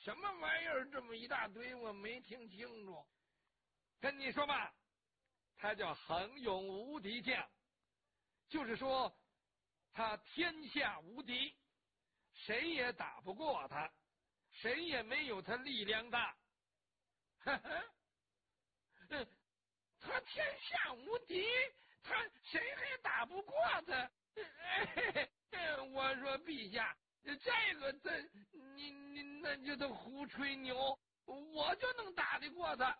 什么玩意儿？这么一大堆，我没听清楚。跟你说吧，他叫恒勇无敌将，就是说他天下无敌，谁也打不过他，谁也没有他力量大。呵呵，他天下无敌，他谁还打不过他？我说陛下，这个你那就得胡吹牛，我就能打得过他。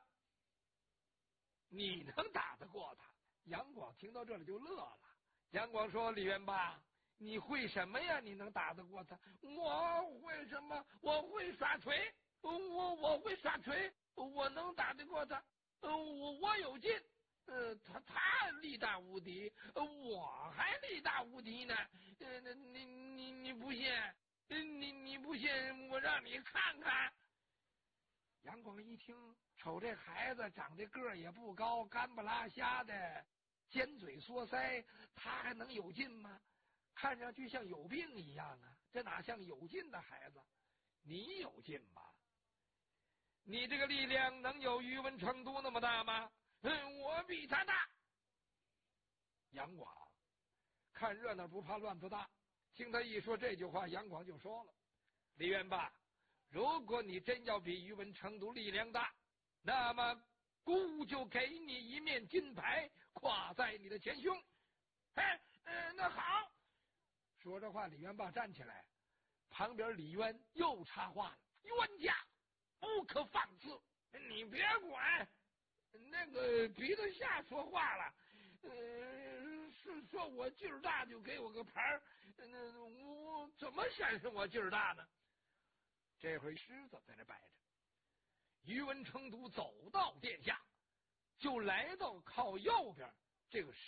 你能打得过他？杨广听到这里就乐了。杨广说：“李元霸，你会什么呀？你能打得过他？我会什么？我会耍锤，我会耍锤，我能打得过他。我有劲。他力大无敌，我还力大无敌呢。你不信？你不信？我让你看看。”杨广一听，瞅这孩子长得个儿也不高，干不拉瞎的，尖嘴缩腮，他还能有劲吗？看上去像有病一样啊！这哪像有劲的孩子？你有劲吧？你这个力量能有宇文成都那么大吗？我比他大。杨广看热闹不怕乱子大，听他一说这句话，杨广就说了：“李元霸，如果你真要比宇文成都力量大，那么孤就给你一面金牌，挂在你的前胸。”那好。说这话，李元霸站起来，旁边李渊又插话了：“冤家不可放肆，你别管。那个比得下说话了，是说我劲儿大就给我个牌儿，我怎么显示我劲儿大呢？”这回狮子在那摆着，宇文成都走到殿下，就来到靠右边这个